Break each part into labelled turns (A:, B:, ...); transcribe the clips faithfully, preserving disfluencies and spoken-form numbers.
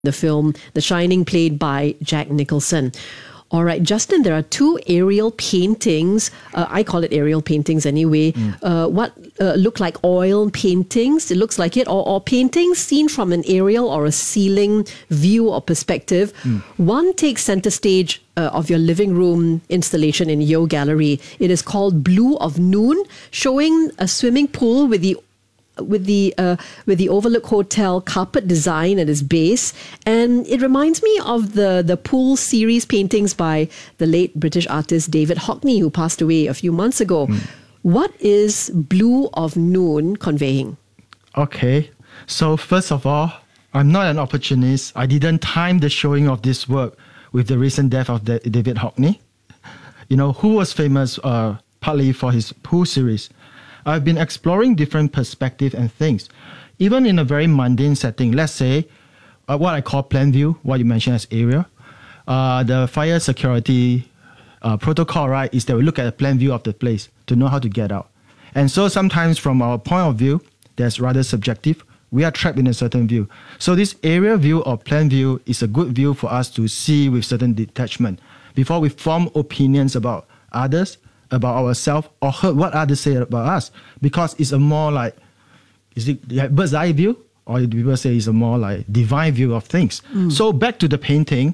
A: the film The Shining, played by Jack Nicholson. All right, Justin, there are two aerial paintings. Uh, I call it aerial paintings anyway. Mm. Uh, what uh, look like oil paintings? It looks like it. Or, or paintings seen from an aerial or a ceiling view or perspective. Mm. One takes center stage uh, of your living room installation in Yeo Gallery. It is called Blue of Noon, showing a swimming pool with the with the uh, with the Overlook Hotel carpet design at its base, and it reminds me of the the pool series paintings by the late British artist David Hockney, who passed away a few months ago. Mm. What is Blue of Noon conveying?
B: Okay, so first of all, I'm not an opportunist. I didn't time the showing of this work with the recent death of the, David Hockney, you know, who was famous uh, partly for his pool series. I've been exploring different perspectives and things, even in a very mundane setting. Let's say uh, what I call plan view, what you mentioned as area. Uh, the fire security uh, protocol, right, is that we look at the plan view of the place to know how to get out. And so sometimes from our point of view, that's rather subjective. We are trapped in a certain view. So this area view or plan view is a good view for us to see with certain detachment before we form opinions about others, about ourselves, or heard what others say about us, because it's a more like, is it like bird's eye view, or people say it's a more like divine view of things. Mm. So back to the painting,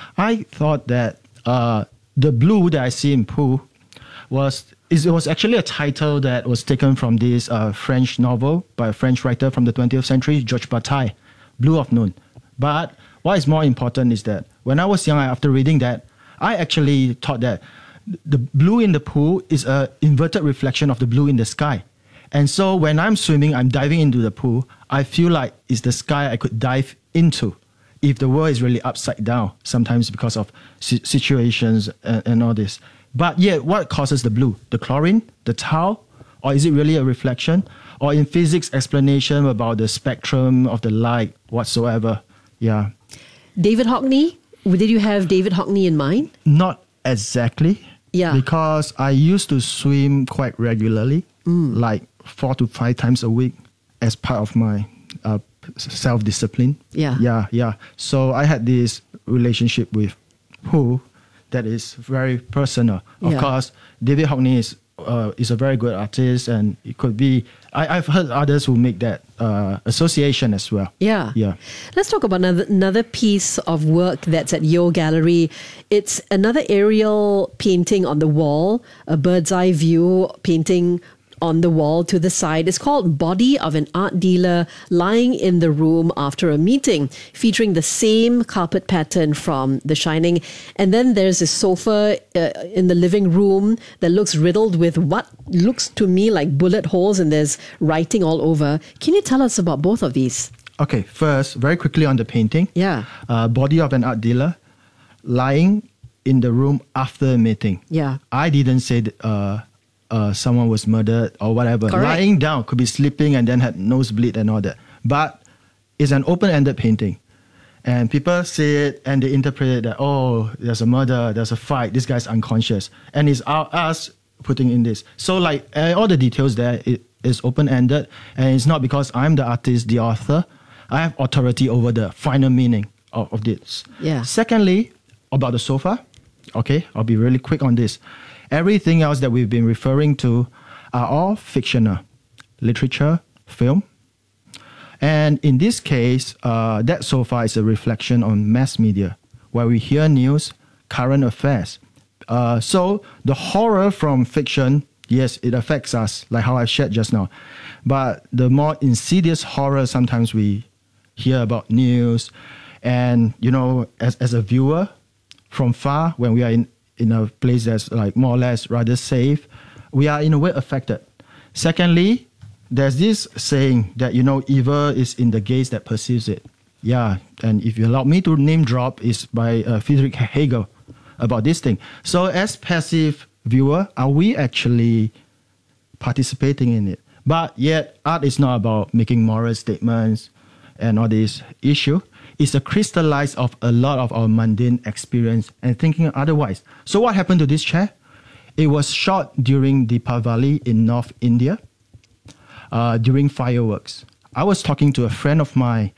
B: I thought that uh, the blue that I see in pool was is it was actually a title that was taken from this uh, French novel by a French writer from the twentieth century, Georges Bataille, Blue of Noon. But what is more important is that when I was young, after reading that, I actually thought that the blue in the pool is an inverted reflection of the blue in the sky. And so when I'm swimming, I'm diving into the pool, I feel like it's the sky I could dive into if the world is really upside down, sometimes because of situations and, and all this. But yet, what causes the blue? The chlorine, the tau, or is it really a reflection? Or in physics explanation about the spectrum of the light whatsoever? Yeah.
A: David Hockney, did you have David Hockney in mind?
B: Not exactly.
A: Yeah.
B: Because I used to swim quite regularly, mm. like four to five times a week as part of my uh, self-discipline.
A: Yeah.
B: Yeah, yeah. So I had this relationship with pool that is very personal. Of
A: yeah.
B: course, David Hockney is uh, is a very good artist, and it could be, I, I've heard others who make that uh, association as well.
A: Yeah.
B: Yeah.
A: Let's talk about another, another piece of work that's at Yeo Gallery. It's another aerial painting on the wall, a bird's eye view painting on the wall to the side. It's called Body of an Art Dealer Lying in the Room After a Meeting, featuring the same carpet pattern from The Shining. And then there's a sofa uh, in the living room that looks riddled with what looks to me like bullet holes, and there's writing all over. Can you tell us about both of these?
B: Okay, first, very quickly on the painting.
A: Yeah.
B: Uh, Body of an Art Dealer lying in the room after a meeting.
A: Yeah.
B: I didn't say that, uh, Uh, someone was murdered or whatever.
A: Correct.
B: Lying down, could be sleeping and then had nosebleed and all that. But it's an open-ended painting. And people see it and they interpret it that, oh, there's a murder, there's a fight, this guy's unconscious. And it's our, us putting in this. So like uh, all the details there, it is open-ended. And it's not because I'm the artist, the author. I have authority over the final meaning of, of this.
A: Yeah.
B: Secondly, about the sofa. Okay, I'll be really quick on this. Everything else that we've been referring to are all fictional, literature, film. And in this case, uh, that so far is a reflection on mass media, where we hear news, current affairs. Uh, so the horror from fiction, yes, it affects us, like how I shared just now. But the more insidious horror, sometimes we hear about news. And, you know, as, as a viewer, from far, when we are in in a place that's like more or less rather safe, we are in a way affected. Secondly, there's this saying that, you know, evil is in the gaze that perceives it. Yeah, and if you allow me to name drop, is by uh, Friedrich Hegel about this thing. So as passive viewer, are we actually participating in it? But yet, art is not about making moral statements and all this issue. It's a crystallize of a lot of our mundane experience and thinking otherwise. So what happened to this chair? It was shot during Deepavali in North India, uh, during fireworks. I was talking to a friend of mine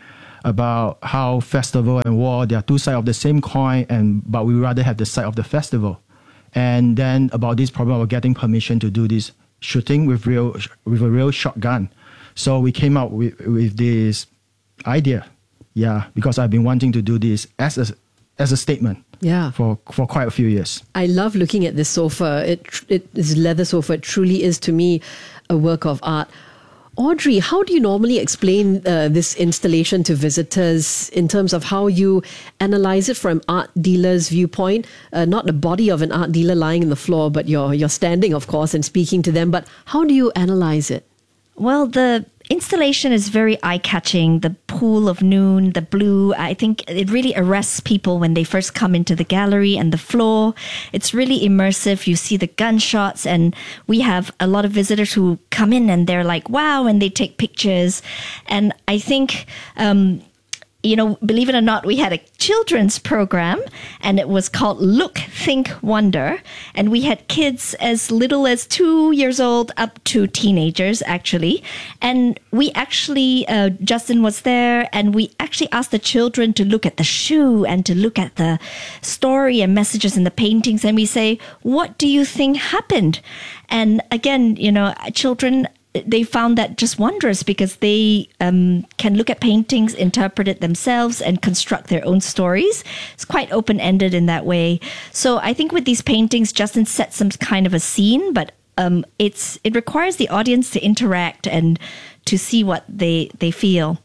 B: about how festival and war, they are two sides of the same coin, and but we rather have the side of the festival. And then about this problem of getting permission to do this shooting with real with a real shotgun. So we came up with, with this idea. Yeah, because I've been wanting to do this as a as a statement.
A: Yeah.
B: For for quite a few years.
A: I love looking at this sofa. It it is leather sofa. It truly is, to me, a work of art. Audrey, how do you normally explain uh, this installation to visitors in terms of how you analyze it from art dealer's viewpoint? Uh, not the body of an art dealer lying on the floor, but you're, you're standing, of course, and speaking to them. But how do you analyze it?
C: Well, the installation is very eye-catching. The pool of noon, the blue, I think it really arrests people when they first come into the gallery, and the floor. It's really immersive. You see the gunshots, and we have a lot of visitors who come in and they're like, wow, and they take pictures. And I think... Um, You know, believe it or not, we had a children's program, and it was called Look, Think, Wonder. And we had kids as little as two years old up to teenagers, actually. And we actually, uh, Justin was there, and we actually asked the children to look at the shoe and to look at the story and messages in the paintings. And we say, what do you think happened? And again, you know, children... they found that just wondrous, because they um, can look at paintings, interpret it themselves, and construct their own stories. It's quite open-ended in that way. So I think with these paintings, Justin sets some kind of a scene, but um, it's it requires the audience to interact and to see what they, they feel.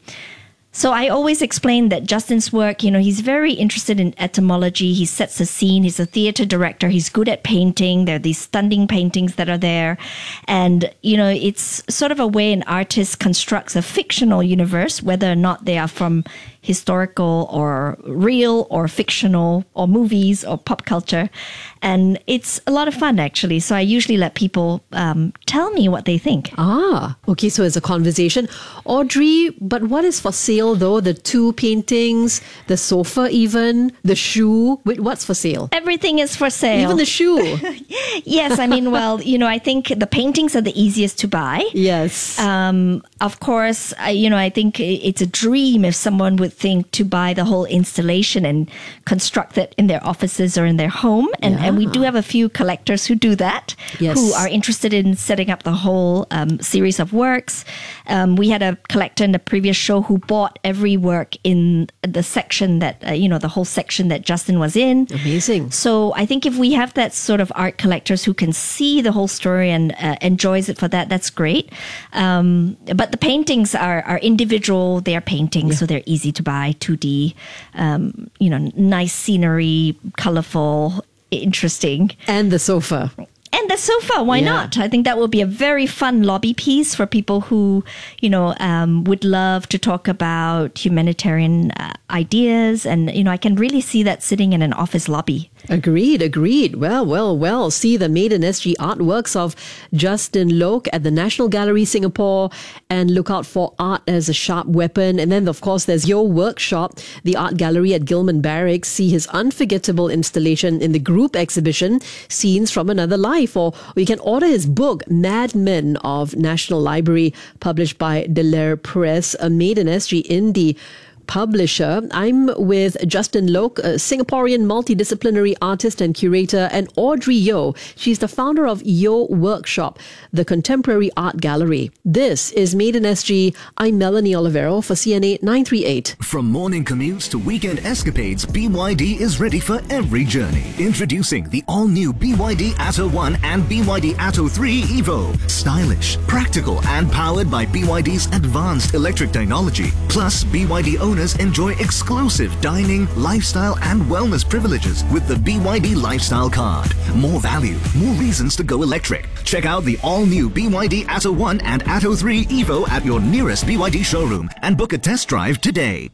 C: So I always explain that Justin's work, you know, he's very interested in etymology. He sets a scene. He's a theater director. He's good at painting. There are these stunning paintings that are there. And, you know, it's sort of a way an artist constructs a fictional universe, whether or not they are from historical or real or fictional or movies or pop culture. And it's a lot of fun, actually. So I usually let people um, tell me what they think.
A: Ah, okay. So it's a conversation. Audrey, but what is for sale though? The two paintings, the sofa even, the shoe. Wait, what's for sale?
C: Everything is for sale.
A: Even the shoe.
C: Yes. I mean, well, you know, I think the paintings are the easiest to buy.
A: Yes.
C: Um, of course, I, you know, I think it's a dream if someone would think to buy the whole installation and construct it in their offices or in their home. And,
A: Yeah.
C: and we do have a few collectors who do that,
A: Yes.
C: who are interested in setting up the whole um, series of works. Um, we had a collector in the previous show who bought every work in the section that, uh, you know, the whole section that Justin was in.
A: Amazing.
C: So I think if we have that sort of art collectors who can see the whole story and uh, enjoys it for that, that's great. Um, but the paintings are, are individual. They are paintings,
A: Yeah.
C: so they're easy to buy, two D, um, you know, nice scenery, colorful, interesting.
A: And the sofa.
C: And the sofa, why
A: Yeah.
C: not? I think that will be a very fun lobby piece for people who, you know, um, would love to talk about humanitarian uh, ideas. And, you know, I can really see that sitting in an office lobby.
A: Agreed, agreed. Well, well, well. See the Made in S G artworks of Justin Loke at the National Gallery Singapore, and look out for Art as a Sharp Weapon. And then, of course, there's your workshop, the Art Gallery at Gilman Barracks. See his unforgettable installation in the group exhibition, Scenes from Another Life. Or you can order his book, Mad Men of National Library, published by Delaire Press, a Made in S G indie publisher. I'm with Justin Loke, a Singaporean multidisciplinary artist and curator, and Audrey Yeo. She's the founder of Yeo Workshop, the contemporary art gallery. This is Made in S G. I'm Melanie Olivero for C N A nine three eight.
D: From morning commutes to weekend escapades, B Y D is ready for every journey. Introducing the all-new B Y D Atto one and B Y D Atto three Evo. Stylish, practical, and powered by B Y D's advanced electric technology. Plus, B Y D owners enjoy exclusive dining, lifestyle, and wellness privileges with the B Y D Lifestyle Card. More value, more reasons to go electric. Check out the all-new B Y D Atto one and Atto three Evo at your nearest B Y D showroom and book a test drive today.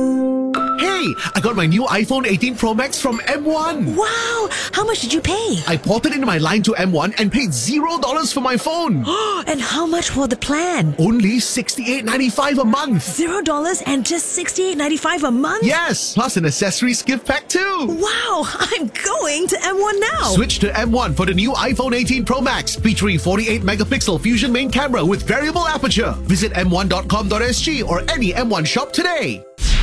E: Hey, I got my new iPhone eighteen Pro Max from M one.
F: Wow! How much did you pay?
E: I ported in my line to M one and paid zero dollars for my phone.
F: And how much for the plan?
E: Only sixty-eight ninety-five a month.
F: Zero dollars and just sixty-eight ninety-five a month?
E: Yes, plus an accessories gift pack too.
F: Wow! I'm going to M one now.
E: Switch to M one for the new iPhone eighteen Pro Max, featuring forty-eight megapixel Fusion main camera with variable aperture. Visit m one dot com dot s g or any M one shop today.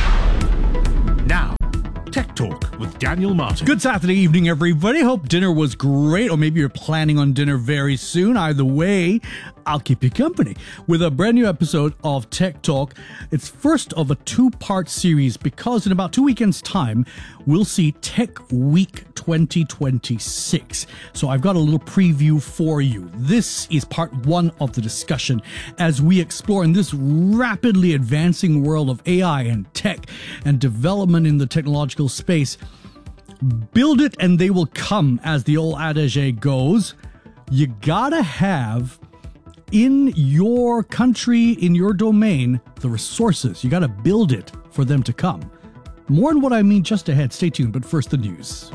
E: with Daniel Martin.
G: Good Saturday evening, everybody. Hope dinner was great, or maybe you're planning on dinner very soon. Either way, I'll keep you company with a brand new episode of Tech Talk. It's first of a two-part series because in about two weekends' time, we'll see Tech Week twenty twenty-six. So I've got a little preview for you. This is part one of the discussion as we explore in this rapidly advancing world of A I and tech and development in the technological space. Build it and they will come, as the old adage goes. You gotta have in your country, in your domain, the resources. You gotta build it for them to come. More on what I mean just ahead. Stay tuned, but first the news.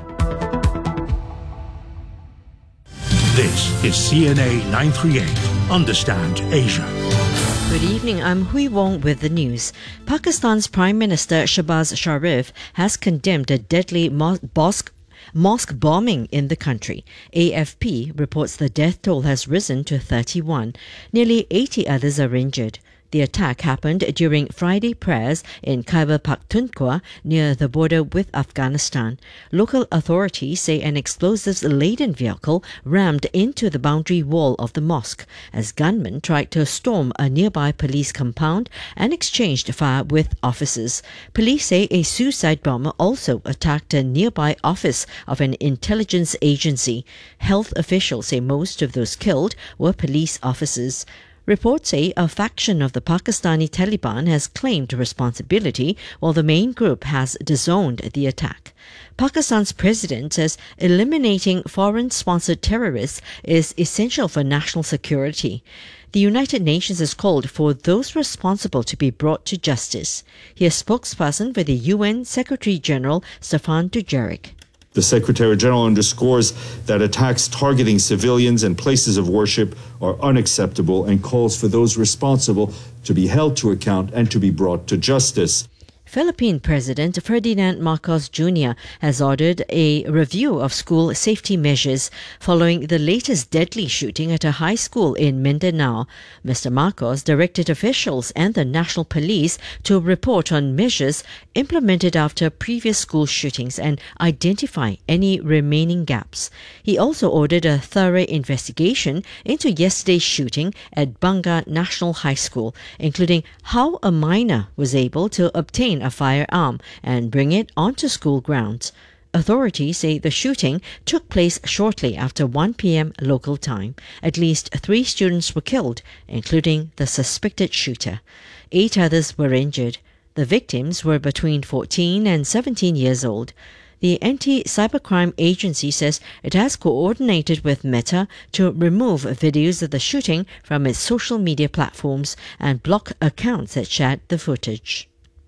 H: This is C N A nine thirty-eight. Understand Asia.
I: Good evening, I'm Hui Wong with the news. Pakistan's Prime Minister Shahbaz Sharif has condemned a deadly mo- mosque, mosque bombing in the country. A F P reports the death toll has risen to thirty-one. Nearly eighty others are injured. The attack happened during Friday prayers in Khyber Pakhtunkhwa near the border with Afghanistan. Local authorities say an explosives-laden vehicle rammed into the boundary wall of the mosque as gunmen tried to storm a nearby police compound and exchanged fire with officers. Police say a suicide bomber also attacked a nearby office of an intelligence agency. Health officials say most of those killed were police officers. Reports say a faction of the Pakistani Taliban has claimed responsibility while the main group has disowned the attack. Pakistan's president says eliminating foreign-sponsored terrorists is essential for national security. The United Nations has called for those responsible to be brought to justice. Here's spokesperson for the U N Secretary-General Staffan Dujarric.
J: The Secretary-General underscores that attacks targeting civilians and places of worship are unacceptable and calls for those responsible to be held to account and to be brought to justice.
I: Philippine President Ferdinand Marcos Junior has ordered a review of school safety measures following the latest deadly shooting at a high school in Mindanao. Mister Marcos directed officials and the National Police to report on measures implemented after previous school shootings and identify any remaining gaps. He also ordered a thorough investigation into yesterday's shooting at Bangka National High School, including how a minor was able to obtain a firearm and bring it onto school grounds. Authorities say the shooting took place shortly after one p.m. local time. At least three students were killed, including the suspected shooter. Eight others were injured. The victims were between fourteen and seventeen years old. The Anti-Cybercrime Agency says it has coordinated with Meta to remove videos of the shooting from its social media platforms and block accounts that shared the footage.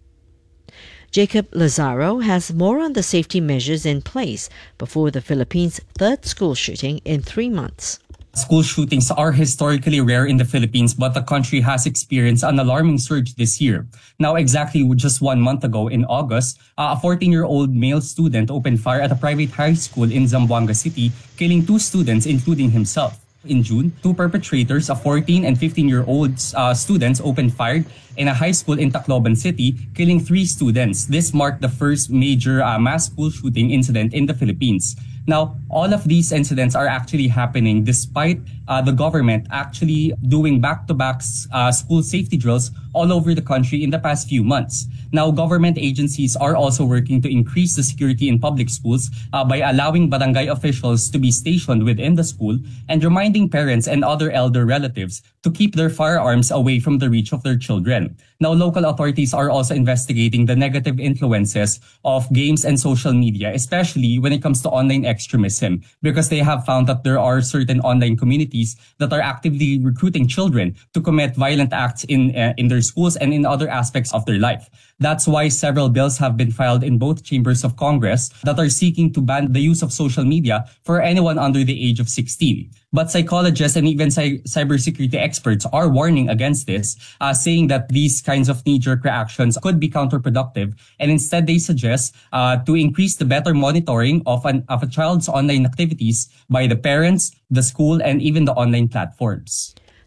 I: Jacob Lazaro has more on the safety measures in place before the Philippines' third school shooting in three months.
K: School shootings are historically rare in the Philippines, but the country has experienced an alarming surge this year. Now, exactly just one month ago in August, uh, a fourteen-year-old male student opened fire at a private high school in Zamboanga City, killing two students, including himself. In June, two perpetrators, a fourteen and fifteen-year-old uh, students, opened fire in a high school in Tacloban City, killing three students. This marked the first major uh, mass school shooting incident in the Philippines. Now, all of these incidents are actually happening despite uh, the government actually doing back-to-back uh, school safety drills all over the country in the past few months. Now, government agencies are also working to increase the security in public schools uh, by allowing barangay officials to be stationed within the school and reminding parents and other elder relatives to keep their firearms away from the reach of their children. Now, local authorities are also investigating the negative influences of games and social media, especially when it comes to online extremism, because they have found that there are certain online communities that are actively recruiting children to commit violent acts in uh, in their schools and in other aspects of their life. That's why several bills have been filed in both chambers of Congress that are seeking to ban the use of social media for anyone under the age of sixteen. But psychologists and even cy- cybersecurity experts are warning against this, uh, saying that these kinds of knee-jerk reactions could be counterproductive, and instead they suggest uh, to increase the better monitoring of, an, of a child's online activities by the parents, the school, and even the online platforms.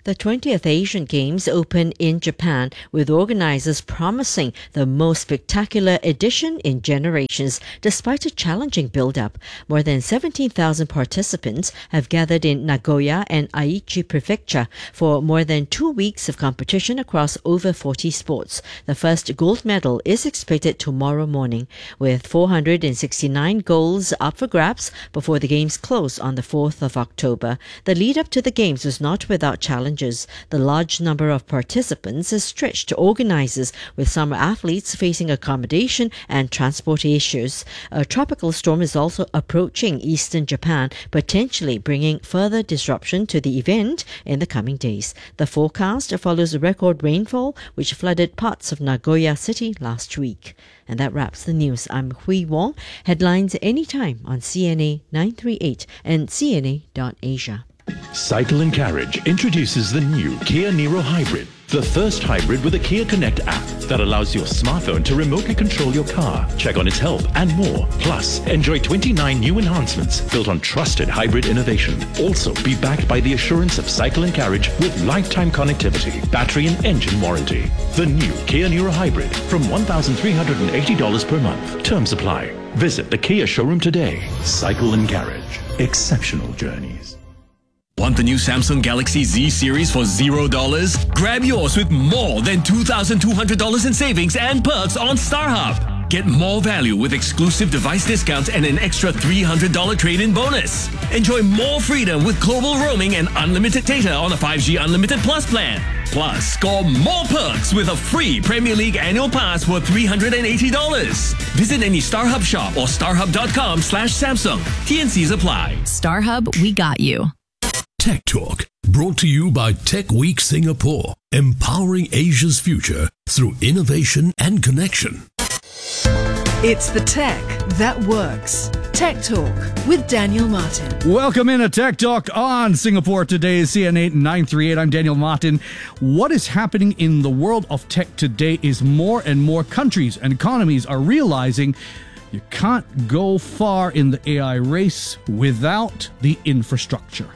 I: The twentieth Asian Games open in Japan, with organizers promising the most spectacular edition in generations, despite a challenging build-up. More than seventeen thousand participants have gathered in Nagoya and Aichi Prefecture for more than two weeks of competition across over forty sports. The first gold medal is expected tomorrow morning, with four hundred sixty-nine goals up for grabs before the Games close on the fourth of October. The lead-up to the Games was not without challenges. The large number of participants has stretched organizers, with some athletes facing accommodation and transport issues. A tropical storm is also approaching eastern Japan, potentially bringing further disruption to the event in the coming days. The forecast follows record rainfall, which flooded parts of Nagoya City last week. And that wraps the news. I'm Hui Wong. Headlines anytime on C N A nine three eight and C N A dot asia.
L: Cycle and Carriage introduces the new Kia Niro Hybrid, the first hybrid with a Kia Connect app that allows your smartphone to remotely control your car, check on its health and more. Plus, enjoy twenty-nine new enhancements built on trusted hybrid innovation. Also, be backed by the assurance of Cycle and Carriage with lifetime connectivity, battery and engine warranty. The new Kia Niro Hybrid from one thousand three hundred eighty dollars per month. Terms apply. Visit the Kia showroom today. Cycle and Carriage. Exceptional journeys.
M: Want the new Samsung Galaxy Z series for zero dollars? Grab yours with more than two thousand two hundred dollars in savings and perks on StarHub. Get more value with exclusive device discounts and an extra three hundred dollars trade-in bonus. Enjoy more freedom with global roaming and unlimited data on a five G Unlimited Plus plan. Plus, score more perks with a free Premier League annual pass for three hundred eighty dollars. Visit any StarHub shop or starhub.com slash Samsung. T N Cs apply.
N: StarHub, we got you.
H: Tech Talk, brought to you by Tech Week Singapore, empowering Asia's future through innovation and connection.
F: It's the tech that works. Tech Talk with Daniel Martin.
G: Welcome in to Tech Talk on Singapore Today's C N A nine three eight. I'm Daniel Martin. What is happening in the world of tech today is more and more countries and economies are realizing you can't go far in the A I race without the infrastructure.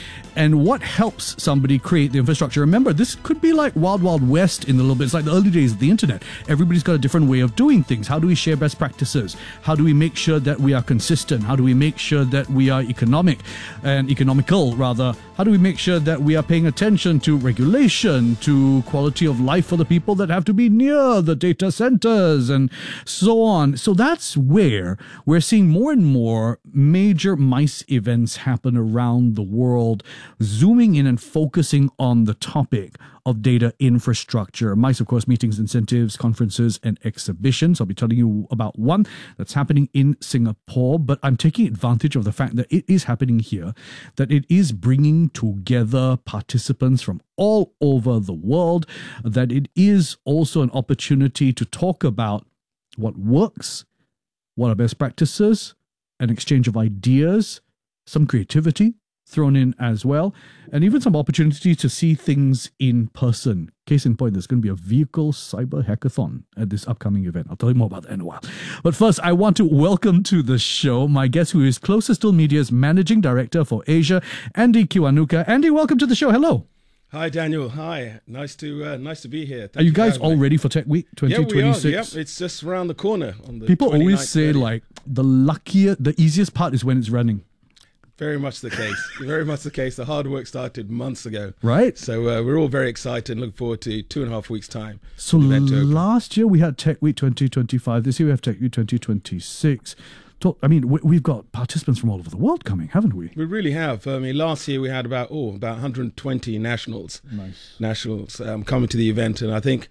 G: And what helps somebody create the infrastructure? Remember, this could be like Wild Wild West in a little bit. It's like the early days of the internet. Everybody's got a different way of doing things. How do we share best practices? How do we make sure that we are consistent? How do we make sure that we are economic and economical, rather? How do we make sure that we are paying attention to regulation, to quality of life for the people that have to be near the data centers and so on? So that's where we're seeing more and more major MICE events happen around the world, zooming in and focusing on the topic of data infrastructure. MICE, of course, meetings, incentives, conferences, and exhibitions. I'll be telling you about one that's happening in Singapore, but I'm taking advantage of the fact that it is happening here, that it is bringing together participants from all over the world, that it is also an opportunity to talk about what works, what are best practices, an exchange of ideas, some creativity thrown in as well, and even some opportunity to see things in person. Case in point, there's going to be a vehicle cyber hackathon at this upcoming event. I'll tell you more about that in a while. But first, I want to welcome to the show my guest, who is Closer Still Media's Managing Director for Asia, Andy Kiwanuka. Andy, welcome to the show. Hello.
O: Hi, Daniel. Hi. Nice to uh, nice to be here. Thank
G: Are you guys all ready for Tech Week twenty twenty-six?
O: Yeah, we are. Yep, it's just around the corner. On the
G: People always say, like, the luckier, the easiest part is when it's running.
O: Very much the case. Very much the case. The hard work started months ago.
G: Right.
O: So uh, we're all very excited and look forward to two and a half weeks' time.
G: So last year we had Tech Week twenty twenty-five. This year we have Tech Week twenty twenty-six. Talk, I mean, we, we've got participants from all over the world coming, haven't we?
O: We really have. I mean, last year we had about, oh, about one hundred twenty nationals.
G: Nice.
O: Nationals um, coming to the event. And I think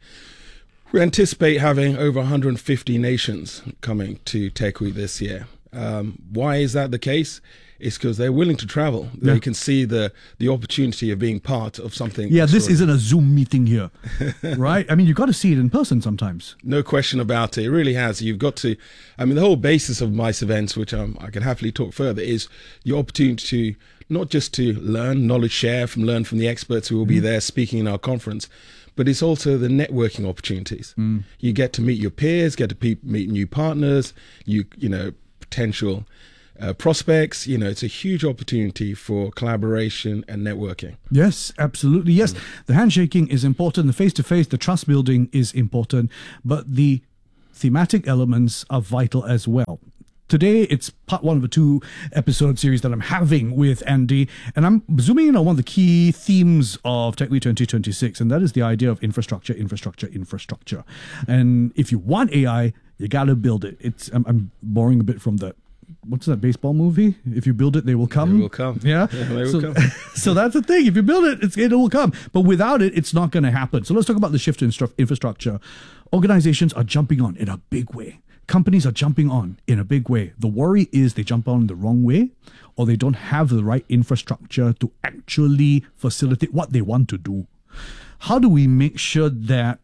O: we anticipate having over one hundred fifty nations coming to Tech Week this year. Um, why is that the case? It's because they're willing to travel. They
G: Yeah.
O: can see the the opportunity of being part of something.
G: Yeah, this
O: extraordinary.
G: isn't a Zoom meeting here, right? I mean, you've got to see it in person sometimes.
O: No question about it. It really has. You've got to, I mean, the whole basis of MICE events, which um, I can happily talk further, is the opportunity to not just to learn, knowledge share, from learn from the experts who will be there speaking in our conference, but it's also the networking opportunities.
G: Mm.
O: You get to meet your peers, get to pe- meet new partners, you you know, potential uh, prospects. You know, it's a huge opportunity for collaboration and networking.
G: Yes, absolutely. Yes, the handshaking is important. The face-to-face, the trust building is important, but the thematic elements are vital as well. Today, it's part one of a two episode series that I'm having with Andy, and I'm zooming in on one of the key themes of TechWeek twenty twenty-six, and that is the idea of infrastructure, infrastructure, infrastructure. And if you want A I, you got to build it. It's I'm, I'm borrowing a bit from the, what's that baseball movie? If you build it, they will come.
O: They will come.
G: Yeah,
O: yeah they will
G: so,
O: come.
G: So that's the thing. If you build it, it's, it will come. But without it, it's not going to happen. So let's talk about the shift to instru- infrastructure. Organizations are jumping on in a big way. Companies are jumping on in a big way. The worry is they jump on the wrong way, or they don't have the right infrastructure to actually facilitate what they want to do. How do we make sure that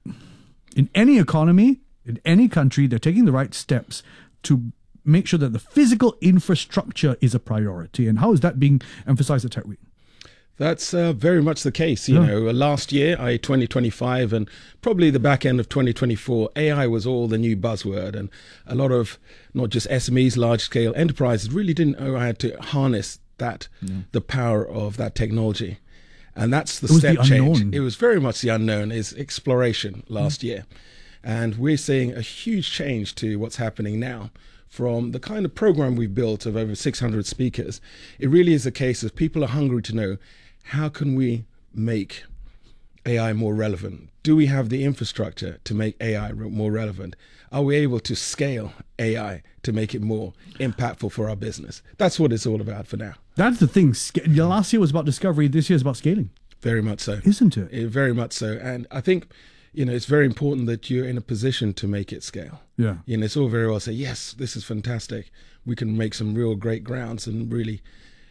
G: in any economy, in any country, they're taking the right steps to make sure that the physical infrastructure is a priority? And how is that being emphasized at TechWeek?
O: That's uh, very much the case. You
G: Yeah.
O: know, uh, last year, I twenty twenty-five, and probably the back end of twenty twenty-four, A I was all the new buzzword, and a lot of not just S M Es, large scale enterprises really didn't know how to harness that,
G: Yeah.
O: the power of that technology. And that's the
G: It was
O: step
G: the
O: change.
G: unknown.
O: It was very much the unknown, is exploration last year. And we're seeing a huge change to what's happening now. From the kind of program we've built of over six hundred speakers, it really is a case of people are hungry to know, how can we make A I more relevant? Do we have the infrastructure to make A I re- more relevant? Are we able to scale A I to make it more impactful for our business? That's what it's all about for now.
G: That's the thing. Sca- Last year was about discovery. This year is about scaling.
O: Very much so.
G: Isn't it?
O: Eh, very much so. And I think, you know, it's very important that you're in a position to make it scale.
G: Yeah.
O: You know, it's all very well say, yes, this is fantastic. We can make some real great grounds and really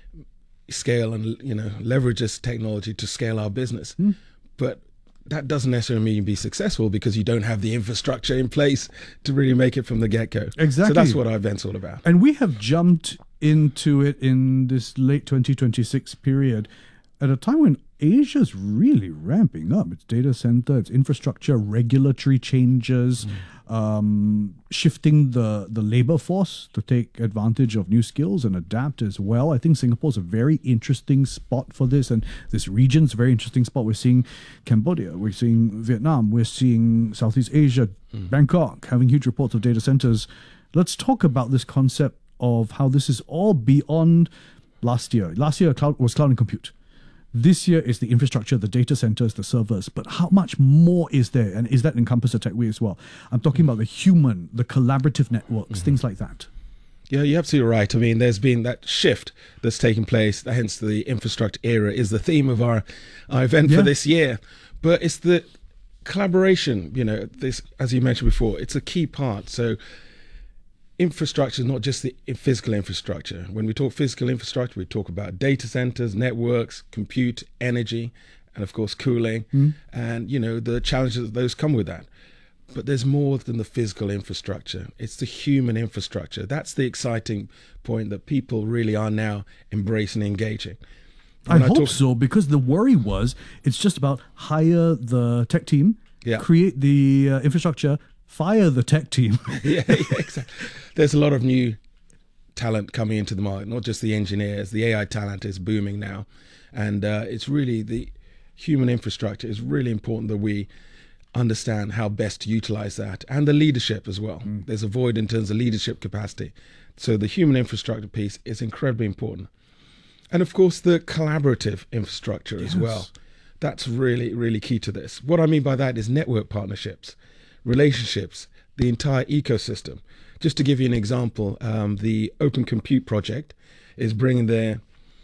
O: scale and, you know, leverage this technology to scale our business.
G: Mm.
O: But that doesn't necessarily mean be successful because you don't have the infrastructure in place to really make it from the get-go.
G: Exactly.
O: So that's what our event's all about.
G: And we have jumped into it in this late twenty twenty-six period at a time when Asia's really ramping up. Its data center, its infrastructure, regulatory changes, mm. um, shifting the, the labor force to take advantage of new skills and adapt as well. I think Singapore's a very interesting spot for this, and this region's a very interesting spot. We're seeing Cambodia, we're seeing Vietnam, we're seeing Southeast Asia, mm. Bangkok, having huge reports of data centers. Let's talk about this concept of how this is all beyond last year. Last year cloud was cloud and compute. This year is the infrastructure, the data centers, the servers. But how much more is there? And is that encompassed at TechWeek as well? I'm talking about the human, the collaborative networks, mm-hmm. things like that.
O: Yeah, you're absolutely right. I mean, there's been that shift that's taken place. Hence, the infrastructure era is the theme of our, our event
G: Yeah.
O: for this year. But it's the collaboration, you know, this, as you mentioned before, it's a key part. So infrastructure is not just the physical infrastructure. When we talk physical infrastructure, we talk about data centers, networks, compute, energy, and of course cooling,
G: Mm.
O: and you know the challenges that those come with that. But there's more than the physical infrastructure. It's the human infrastructure. That's the exciting point that people really are now embracing and engaging.
G: I
O: When
G: hope
O: talk-
G: so, because the worry was it's just about hire the tech team,
O: Yeah.
G: create the uh, infrastructure, fire the tech team.
O: yeah, yeah, exactly. There's a lot of new talent coming into the market, not just the engineers. The A I talent is booming now. And uh, it's really the human infrastructure is really important that we understand how best to utilize that, and the leadership as well. Mm. There's a void in terms of leadership capacity. So the human infrastructure piece is incredibly important. And of course, the collaborative infrastructure
G: Yes.
O: as well. That's really, really key to this. What I mean by that is network partnerships, relationships, the entire ecosystem. Just to give you an example, um, the Open Compute Project is bringing their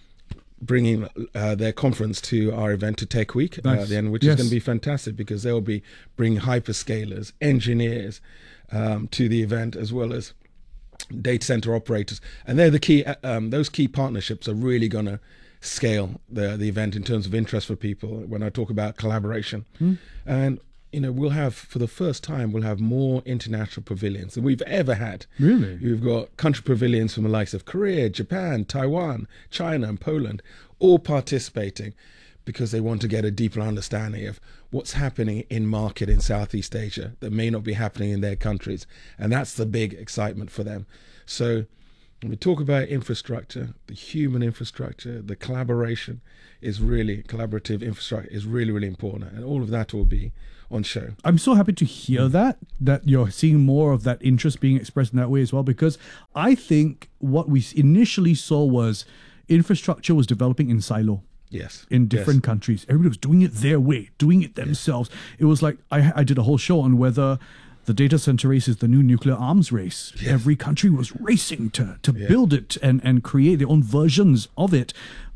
O: bringing uh, their conference to our event to TechWeek,
G: Nice.
O: uh, then, which
G: Yes.
O: is going to be fantastic because they'll be bringing hyperscalers, engineers um, to the event, as well as data center operators, and they're the key. Um, those key partnerships are really going to scale the the event in terms of interest for people. When I talk about collaboration,
G: Mm.
O: and you know, we'll have for the first time we'll have more international pavilions than we've ever had.
G: Really?
O: We've got country pavilions from the likes of Korea, Japan, Taiwan, China, and Poland, all participating because they want to get a deeper understanding of what's happening in market in Southeast Asia that may not be happening in their countries. And that's the big excitement for them. So When we talk about infrastructure, the human infrastructure, the collaboration is really, collaborative infrastructure is really, really important. And all of that will be on show.
G: I'm so happy to hear that, that you're seeing more of that interest being expressed in that way as well, because I think what we initially saw was infrastructure was developing in silo.
O: Yes.
G: In different
O: yes.
G: countries. Everybody was doing it their way, doing it themselves. Yes. It was like, I, I did a whole show on whether the data center race is the new nuclear arms race. Yes. Every country was racing to, to yeah. build it and, and create their own versions of it.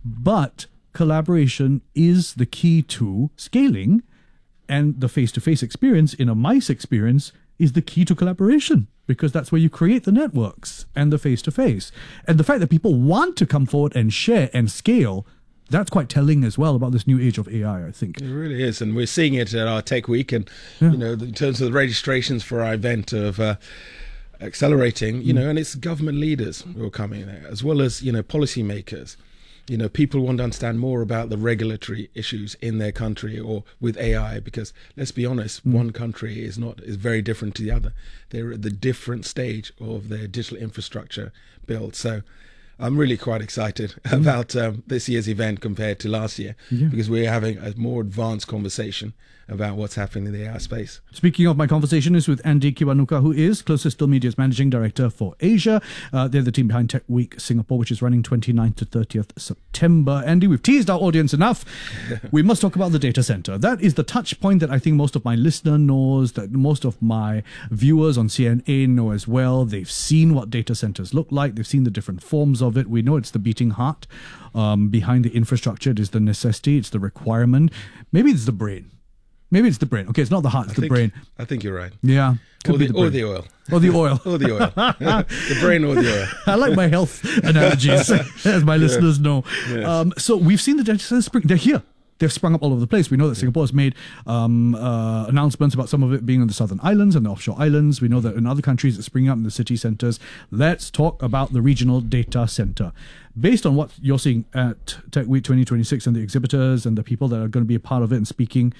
G: But collaboration is the key to scaling, and the face-to-face experience in a mice experience is the key to collaboration, because that's where you create the networks and the face-to-face. And the fact that people want to come forward and share and scale, that's quite telling as well about this new age of A I, I think.
O: It really is. And we're seeing it at our Tech Week. And, yeah. you know, in terms of the registrations for our event of uh, accelerating, you mm. know, and it's government leaders who are coming there, as well as, you know, policymakers. You know, people want to understand more about the regulatory issues in their country or with A I, because let's be honest, mm. one country is not is very different to the other. They're at the different stage of their digital infrastructure build. So I'm really quite excited mm. about um, this year's event compared to last year, yeah. because we're having a more advanced conversation about what's happening in the A I space.
G: Speaking of, my conversation is with Andy Kiwanuka, who is Closest Still Media's Managing Director for Asia. Uh, they're the team behind Tech Week Singapore, which is running twenty-ninth to thirtieth September. Andy, we've teased our audience enough. We must talk about the data center. That is the touch point that I think most of my listener knows, that most of my viewers on C N A know as well. They've seen what data centers look like. They've seen the different forms of it. We know it's the beating heart um, behind the infrastructure. It is the necessity. It's the requirement. Maybe it's the brain. Maybe it's the brain. Okay, it's not the heart, it's I the
O: think,
G: brain.
O: I think you're right.
G: Yeah.
O: Or the,
G: the
O: or the oil.
G: Or the oil.
O: or the oil. The brain or the oil.
G: I like my health analogies, as my yeah. listeners know. Yes. Um, so we've seen the data centers spring. They're here. They've sprung up all over the place. We know that Singapore has made um, uh, announcements about some of it being on the southern islands and the offshore islands. We know that in other countries it's springing up in the city centers. Let's talk about the regional data center. Based on what you're seeing at Tech Week twenty twenty-six and the exhibitors and the people that are going to be a part of it and speaking,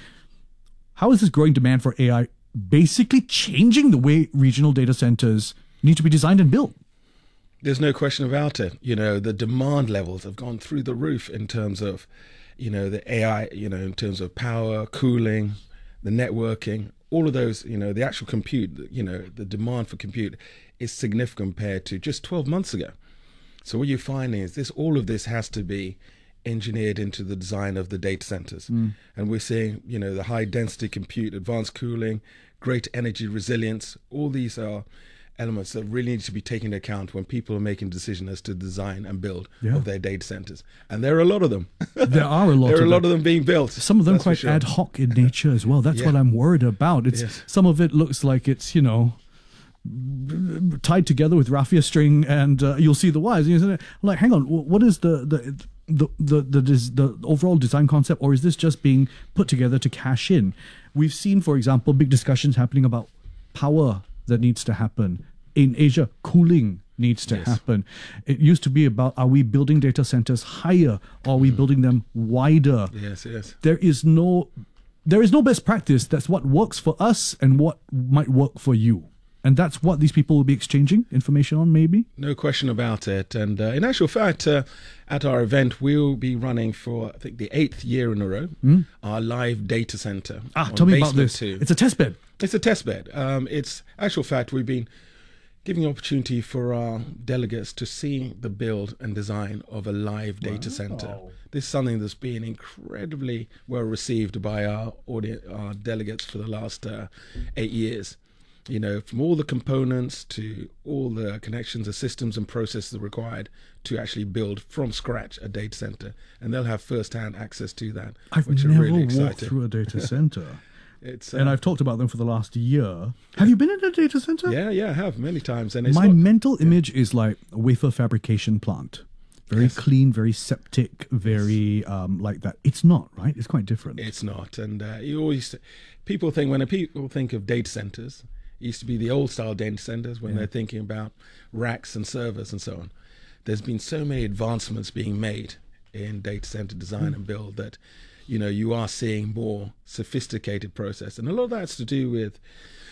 G: how is this growing demand for A I basically changing the way regional data centers need to be designed and built?
O: There's no question about it. You know, the demand levels have gone through the roof in terms of, you know, the A I, you know, in terms of power, cooling, the networking, all of those, you know, the actual compute, you know, the demand for compute is significant compared to just twelve months ago. So what you're finding is this, all of this has to be engineered into the design of the data centers. Mm. And we're seeing, you know, the high density compute, advanced cooling, great energy resilience. All these are elements that really need to be taken into account when people are making decisions as to design and build yeah. of their data centers. And there are a lot of them.
G: There are a lot
O: there are
G: of
O: a lot
G: them.
O: of them being built.
G: Some of them quite sure. ad hoc in nature as well. That's yeah. what I'm worried about. It's yes. Some of it looks like it's, you know, tied together with raffia string, and uh, you'll see the wires. I'm like, hang on, what is the the the the the, the, the overall design concept, or is this just being put together to cash in? We've seen, for example, big discussions happening about power that needs to happen in Asia. Cooling needs to yes. happen. It used to be about, are we building data centers higher, or are we mm. building them wider?
O: Yes, yes.
G: There is no there is no best practice. That's what works for us and what might work for you. And that's what these people will be exchanging information on, maybe?
O: No question about it. And uh, in actual fact, uh, at our event, we'll be running for, I think, the eighth year in a row, mm. our live data center.
G: Ah, tell me about this. Two. It's a test bed.
O: It's a test bed. Um, it's actual fact, we've been giving opportunity for our delegates to see the build and design of a live data wow. center. This is something that's been incredibly well received by our audience, our delegates for the last uh, eight years. You know, from all the components to all the connections, the systems and processes required to actually build from scratch a data center. And they'll have first-hand access to that,
G: I've
O: which
G: never
O: are really exciting.
G: walked through a data center.
O: It's, uh,
G: and I've talked about them for the last year. Have you been in a data center?
O: Yeah, yeah, I have many times. And it's
G: My
O: not,
G: mental yeah. image is like a wafer fabrication plant. Very yes. clean, very septic, very um, like that. It's not, right? It's quite different.
O: It's not. And uh, you always, people think, when people think of data centers, it used to be the old style data centers when yeah. they're thinking about racks and servers and so on. There's been so many advancements being made in data center design mm. and build that, you know, you are seeing more sophisticated process. And a lot of that's to do with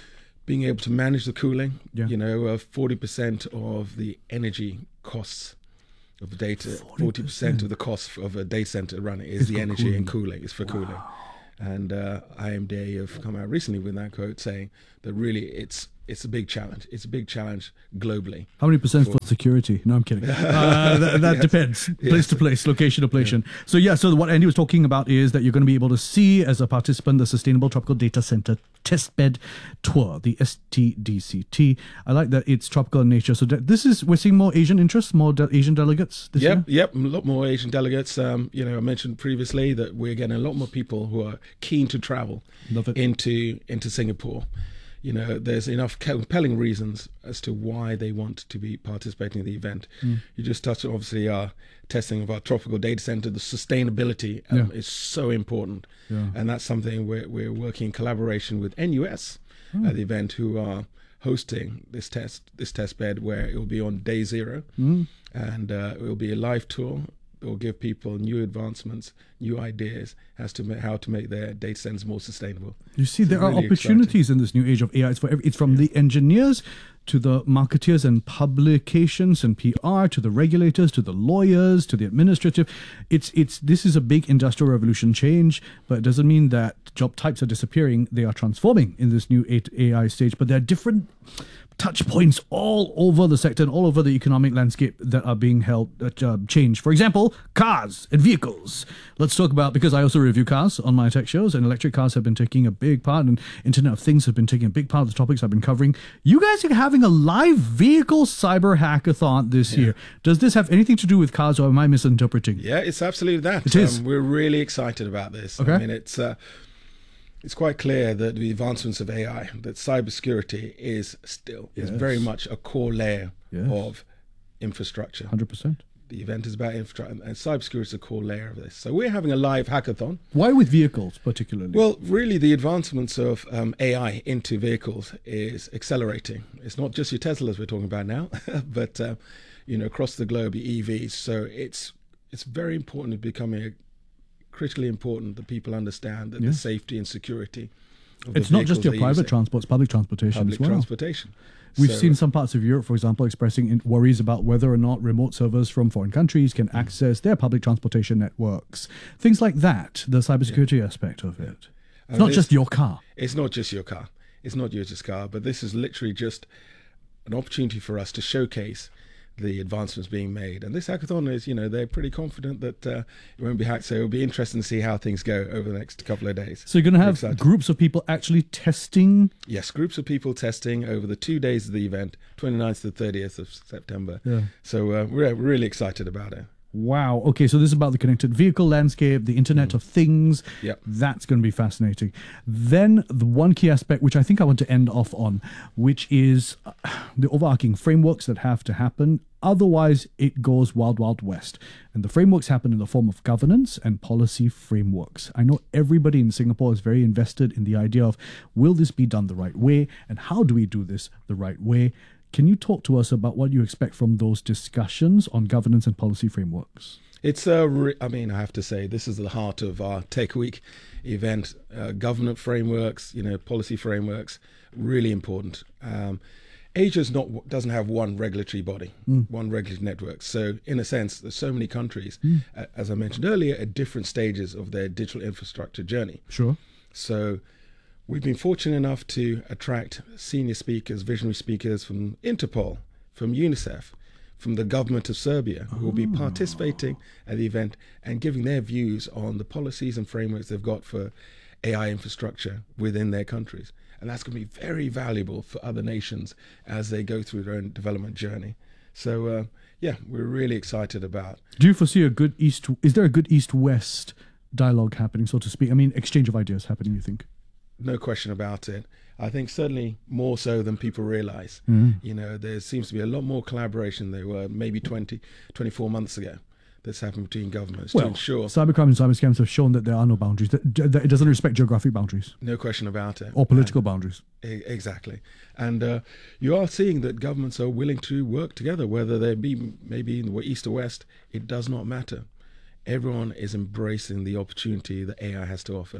O: being able to manage the cooling.
G: Yeah.
O: You know, uh, forty percent of the energy costs of the data, forty percent of the cost of a data center running is
G: It's
O: the
G: for
O: energy
G: cooling.
O: and cooling. It's for cooling. And uh, I M D A have come out recently with that quote saying that really it's it's a big challenge. It's a big challenge globally.
G: How many percent for security? No, I'm kidding. Uh, that that
O: Yes.
G: depends. Place
O: Yes.
G: to place, location to location. So yeah, so what Andy was talking about is that you're going to be able to see as a participant the Sustainable Tropical Data Center Testbed Tour, the S T D C T. I like that it's tropical in nature. So that this is, we're seeing more Asian interests, more de- Asian delegates this
O: Yep,
G: year?
O: yep, a lot more Asian delegates. Um, you know, I mentioned previously that we're getting a lot more people who are keen to travel
G: Love it.
O: into into Singapore. You know, there's enough compelling reasons as to why they want to be participating in the event.
G: Mm.
O: You just touched on, obviously, our testing of our tropical data center. The sustainability um,
G: Yeah.
O: is so important.
G: Yeah.
O: And that's something we're, we're working in collaboration with N U S
G: Mm.
O: at the event, who are hosting this test this test bed, where it will be on day zero.
G: Mm.
O: And uh, it will be a live tour. It will give people new advancements, new ideas as to ma- how to make their data centers more sustainable.
G: You see,
O: It's
G: there are
O: really
G: opportunities in this new age of A I. It's, for every, it's from the engineers to the marketeers and publications and P R, to the regulators, to the lawyers, to the administrative. It's it's this is a big industrial revolution change, but it doesn't mean that job types are disappearing. They are transforming in this new A I stage. But there are different touch points all over the sector and all over the economic landscape that are being held uh, uh, changed. For example, cars and vehicles. Let's talk about, because I also review cars on my tech shows, and electric cars have been taking a big part, and Internet of Things have been taking a big part of the topics I've been covering. You guys are having a live vehicle cyber hackathon this year. Does this have anything to do with cars, or am I misinterpreting?
O: Yeah, it's absolutely that.
G: It is.
O: Um, we're really excited about this.
G: Okay.
O: I mean, it's uh, it's quite clear that the advancements of A I, that cybersecurity is still is
G: Yes.
O: very much a core layer
G: Yes.
O: of infrastructure.
G: one hundred percent.
O: The event is about infrastructure, and cybersecurity is a core layer of this. So we're having a live hackathon.
G: Why with vehicles particularly?
O: Well, really, the advancements of um, A I into vehicles is accelerating. It's not just your Teslas we're talking about now, but uh, you know, across the globe, your E Vs. So it's it's very important, to becoming a, critically important that people understand that
G: Yeah.
O: the safety and security of the
G: It's not just
O: vehicles
G: your
O: they're
G: private
O: using.
G: transport, it's public transportation
O: Public
G: as well.
O: transportation.
G: We've
O: So-
G: seen some parts of Europe, for example, expressing in- worries about whether or not remote servers from foreign countries can access their public transportation networks. Things like that, the cybersecurity aspect of it. It's
O: I mean,
G: not just your car.
O: It's not just your car. It's not just your car, but this is literally just an opportunity for us to showcase the advancements being made. And this hackathon is, you know, they're pretty confident that uh, it won't be hacked. So it'll be interesting to see how things go over the next couple of days.
G: So you're going to
O: We're
G: have
O: excited.
G: groups of people actually testing.
O: Yes, groups of people testing over the two days of the event, twenty-ninth to thirtieth of September.
G: Yeah.
O: So uh, we're we're really excited about it.
G: Wow. Okay, so this is about the connected vehicle landscape, the Internet of Things.
O: Yep.
G: That's going to be fascinating. Then the one key aspect, which I think I want to end off on, which is uh, the overarching frameworks that have to happen. Otherwise, it goes wild, wild west. And the frameworks happen in the form of governance and policy frameworks. I know everybody in Singapore is very invested in the idea of, will this be done the right way? And how do we do this the right way? Can you talk to us about what you expect from those discussions on governance and policy frameworks?
O: It's a, re- I mean, I have to say, this is the heart of our Tech Week event. Uh, government frameworks, you know, policy frameworks, really important. Um, Asia's not doesn't have one regulatory body,
G: Mm.
O: one regulatory network. So, in a sense, there's so many countries,
G: Mm.
O: uh, as I mentioned earlier, at different stages of their digital infrastructure journey.
G: Sure.
O: So, we've been fortunate enough to attract senior speakers, visionary speakers from Interpol, from UNICEF, from the government of Serbia, who will be participating at the event and giving their views on the policies and frameworks they've got for A I infrastructure within their countries. And that's going to be very valuable for other nations as they go through their own development journey. So, uh, yeah, we're really excited about.
G: Do you foresee a good east? Is there a good east-west dialogue happening, so to speak? I mean, exchange of ideas happening. You think?
O: No question about it. I think certainly more so than people realize.
G: Mhm.
O: You know, there seems to be a lot more collaboration than there were maybe twenty, twenty-four months ago that's happened between governments to
G: Well,
O: ensure.
G: cybercrime and cyber scams have shown that there are no boundaries. That, that it doesn't respect geographic boundaries
O: No question about it.
G: or political boundaries.
O: E- Exactly. And uh, you are seeing that governments are willing to work together, whether they be maybe in the east or west, it does not matter. Everyone is embracing the opportunity that A I has to offer.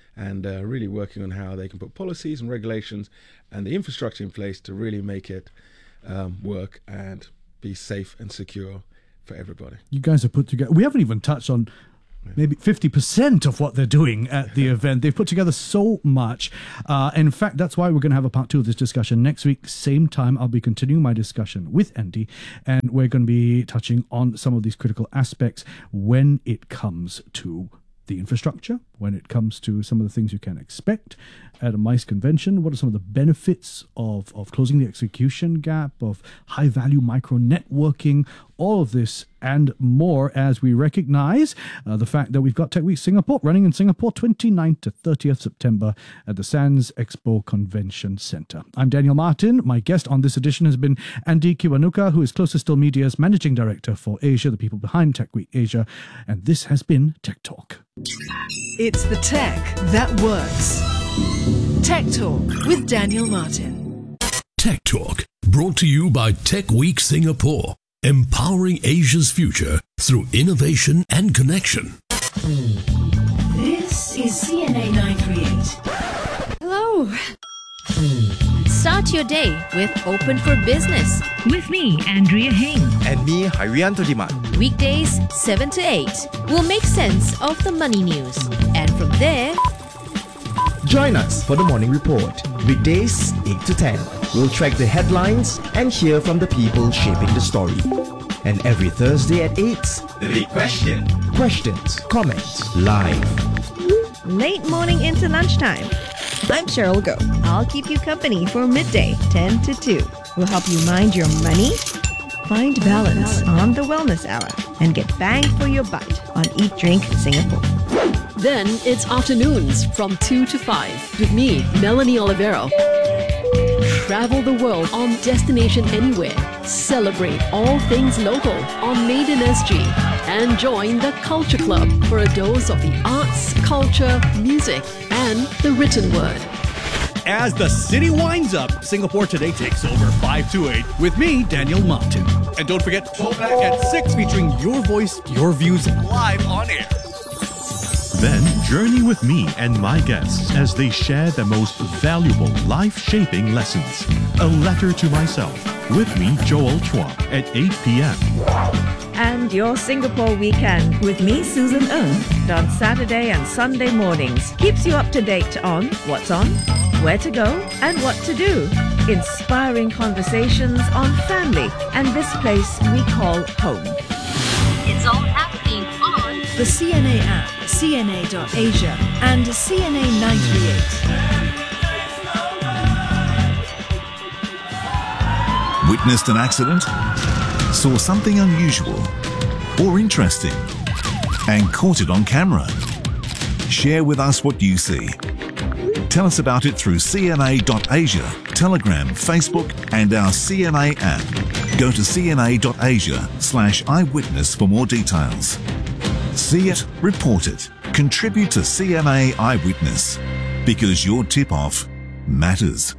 O: and uh, really working on how they can put policies and regulations and the infrastructure in place to really make it um, work and be safe and secure for everybody.
G: You guys have put together, we haven't even touched on maybe fifty percent of what they're doing at the event. They've put together so much. Uh, in fact, that's why we're going to have a part two of this discussion. Next week, same time, I'll be continuing my discussion with Andy, and we're going to be touching on some of these critical aspects when it comes to the infrastructure, when it comes to some of the things you can expect at a MICE convention. What are some of the benefits of, of closing the execution gap, of high-value micro-networking, all of this and more, as we recognize uh, the fact that we've got Tech Week Singapore running in Singapore twenty-ninth to thirtieth September at the Sands Expo Convention Centre. I'm Daniel Martin. My guest on this edition has been Andy Kiwanuka, who is Closer Still Media's Managing Director for Asia, the people behind Tech Week Asia, and this has been Tech Talk.
F: It's the tech that works. Tech Talk with Daniel Martin.
H: Tech Talk, brought to you by Tech Week Singapore, empowering Asia's future through innovation and connection.
F: This is C N A nine thirty-eight.
N: Hello. Start your day with Open for Business. With me, Andrea Heng.
P: And me, Harianto Diman.
N: Weekdays, seven to eight. We'll make sense of the money news. And from there,
P: join us for the Morning Report. Weekdays, eight to ten. We'll track the headlines and hear from the people shaping the story. And every Thursday at eight, The Big Question. Questions, comments, live.
Q: Late morning into lunchtime. I'm Cheryl Go. I'll keep you company for midday, ten to two. We'll help you mind your money, find balance on the Wellness Hour, and get bang for your buck on Eat Drink Singapore.
A: Then it's afternoons from two to five with me, Melanie Olivero. Travel the world on Destination Anywhere. Celebrate all things local on Made in S G. And join the Culture Club for a dose of the arts, culture, music, and the written word.
G: As the city winds up, Singapore Today takes over five to eight with me, Daniel Martin. And don't forget, Throwback at six featuring your voice, your views live on air.
L: Then journey with me and my guests as they share the most valuable life-shaping lessons. A Letter to Myself with me, Joel Chua, at eight p.m.
Q: And your Singapore weekend with me, Susan Ng, on Saturday and Sunday mornings. Keeps you up to date on what's on, where to go, and what to do. Inspiring conversations on family and this place we call home.
N: it's all happening on
F: the C N A app, C N A dot Asia, and C N A nine thirty-eight.
D: Witnessed an accident? Saw something unusual or interesting and caught it on camera? Share with us what you see. Tell us about it through C N A dot Asia, Telegram, Facebook and our C N A app. Go to C N A dot Asia slash eyewitness for more details. See it, report it, contribute to C N A Eyewitness, because your tip-off matters.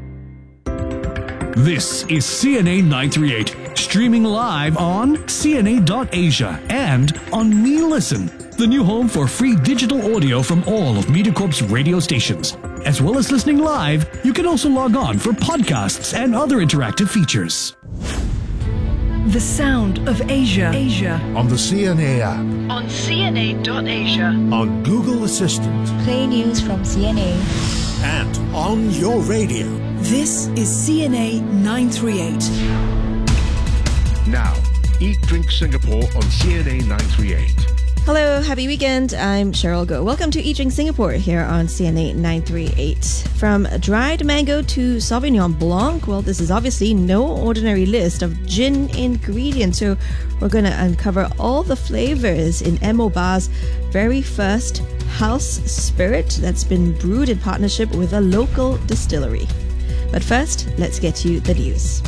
H: This is C N A nine thirty-eight, streaming live on C N A dot Asia and on Me Listen, the new home for free digital audio from all of MediaCorp's radio stations. As well as listening live, you can also log on for podcasts and other interactive features.
F: The sound of Asia. Asia.
R: On the C N A app.
F: On C N A dot Asia.
R: On Google Assistant.
S: Play news from C N A.
R: And on your radio.
F: This is C N A nine thirty-eight.
R: Now, Eat Drink Singapore on C N A nine thirty-eight.
Q: Hello, happy weekend. I'm Cheryl Go. Welcome to Eat Drink Singapore here on C N A nine thirty-eight. From dried mango to Sauvignon Blanc, well, this is obviously no ordinary list of gin ingredients. So we're going to uncover all the flavors in M O Bar's very first house spirit that's been brewed in partnership with a local distillery. But first, let's get you the news.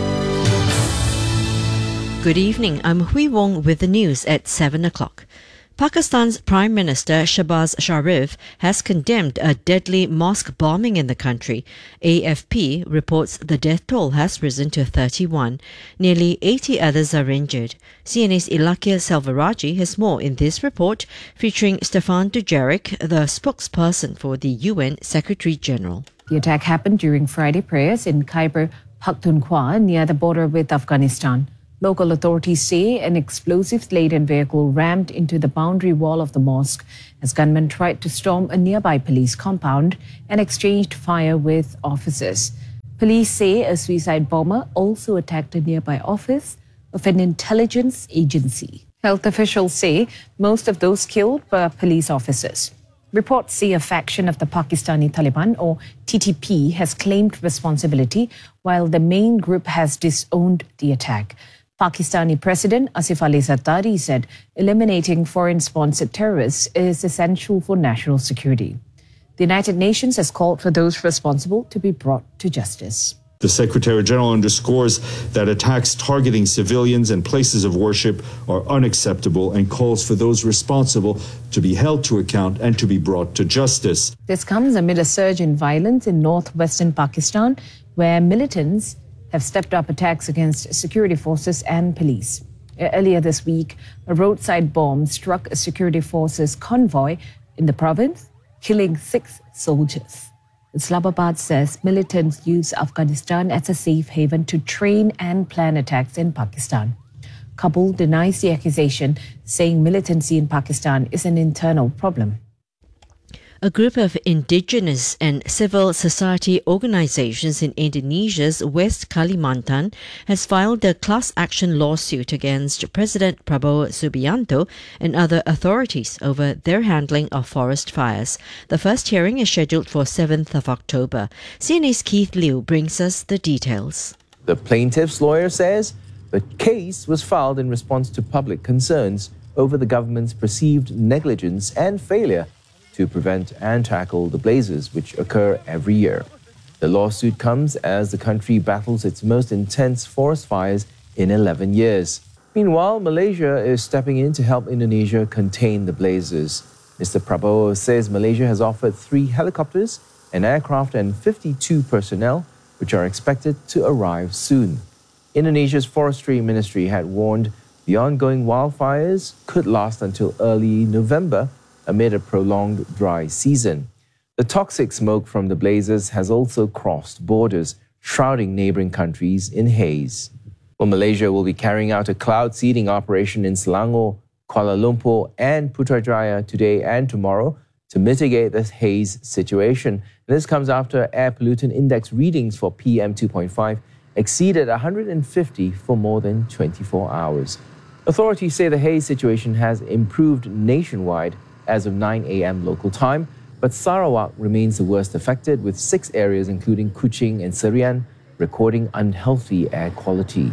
I: Good evening, I'm Hui Wong with the news at seven o'clock. Pakistan's Prime Minister Shahbaz Sharif has condemned a deadly mosque bombing in the country. A F P reports the death toll has risen to thirty-one. Nearly eighty others are injured. C N A's Ilakia Selvaraj has more in this report, featuring Stefan Dujarric, the spokesperson for the U N Secretary-General.
T: The attack happened during Friday prayers in Khyber Pakhtunkhwa near the border with Afghanistan. Local authorities say an explosives-laden vehicle rammed into the boundary wall of the mosque as gunmen tried to storm a nearby police compound and exchanged fire with officers. Police say a suicide bomber also attacked a nearby office of an intelligence agency. Health officials say most of those killed were police officers. Reports say a faction of the Pakistani Taliban, or T T P, has claimed responsibility, while the main group has disowned the attack. Pakistani President Asif Ali Zardari said eliminating foreign-sponsored terrorists is essential for national security. The United Nations has called for those responsible to be brought to justice.
J: The Secretary General underscores that attacks targeting civilians and places of worship are unacceptable and calls for those responsible to be held to account and to be brought to justice.
T: This comes amid a surge in violence in northwestern Pakistan, where militants have stepped up attacks against security forces and police. Earlier this week, a roadside bomb struck a security forces convoy in the province, killing six soldiers. Islamabad says militants use Afghanistan as a safe haven to train and plan attacks in Pakistan. Kabul denies the accusation, saying militancy in Pakistan is an internal problem.
I: A group of indigenous and civil society organizations in Indonesia's West Kalimantan has filed a class action lawsuit against President Prabowo Subianto and other authorities over their handling of forest fires. The first hearing is scheduled for seventh of October. C N A's Keith Liu brings us the details.
U: The plaintiff's lawyer says the case was filed in response to public concerns over the government's perceived negligence and failure to prevent and tackle the blazes which occur every year. The lawsuit comes as the country battles its most intense forest fires in eleven years. Meanwhile, Malaysia is stepping in to help Indonesia contain the blazes. Mister Prabowo says Malaysia has offered three helicopters, an aircraft and fifty-two personnel, which are expected to arrive soon. Indonesia's Forestry Ministry had warned the ongoing wildfires could last until early November, amid a prolonged dry season. The toxic smoke from the blazes has also crossed borders, shrouding neighboring countries in haze. Well, Malaysia will be carrying out a cloud seeding operation in Selangor, Kuala Lumpur and Putrajaya today and tomorrow to mitigate the haze situation. And this comes after air pollutant index readings for P M two point five exceeded one hundred fifty for more than twenty-four hours. Authorities say the haze situation has improved nationwide as of nine a.m. local time, but Sarawak remains the worst affected, with six areas including Kuching and Serian recording unhealthy air quality.